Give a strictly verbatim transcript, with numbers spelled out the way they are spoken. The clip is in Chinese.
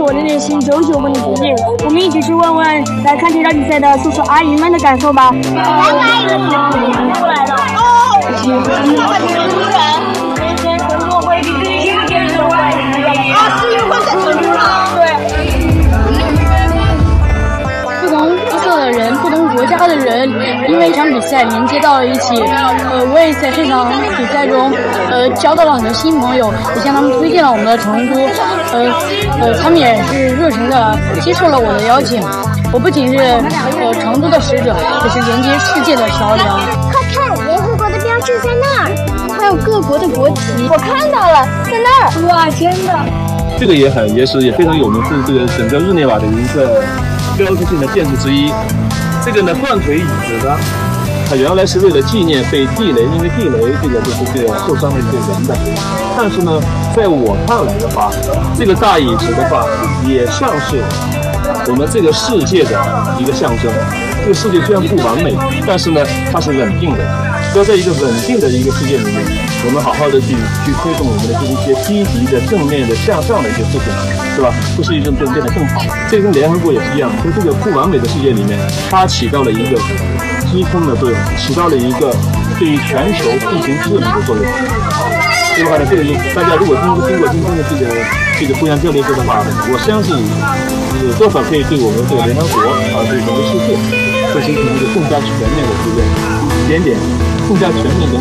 我的热心救救我的弟弟。我们一起去问问来看这场比赛的叔叔阿姨们的感受吧。 来阿姨们过来了。哦，爸爸就是主人。今天成都会比最近的时候快啊，是因为在成都了。对。 不同肤色的人，不同国家的人，因为一场比赛连接到了一起。呃，我也在这场比赛中，呃，交到了很多新朋友，也向他们推荐了我们的成都。呃呃，他们也是热情的接受了我的邀请。我不仅是呃成都的使者，也是连接世界的桥梁。 快看，联合国的标志在那儿， 还有各国的国旗， 我看到了，在那儿。 哇，真的！ 这个也很也是也非常有名，是这个整个日内瓦的一个标志性的建筑之一。这个呢，断腿椅子呢，它原来是为了纪念被地雷，因为地雷这个就是这个受伤的一些人的。但是呢，在我看来的话，这个大椅子的话，也像是我们这个世界的一个象征。这个世界虽然不完美，但是呢，它是稳定的。要在一个稳定的一个世界里面，我们好好的去去推动我们的这一些积极的、正面的、向上的一些事情，是吧？这世界就变变得更好。这跟联合国也是一样，在这个不完美的世界里面，它起到了一个支撑的作用，起到了一个对于全球进行治理的作用。这个话呢，这个大家如果经过经过今天的这个这个互相交流之后的话，我相信呃多少可以对我们这个联合国啊，对整个世界，进行一个更加全面的这个一点点更加全面的。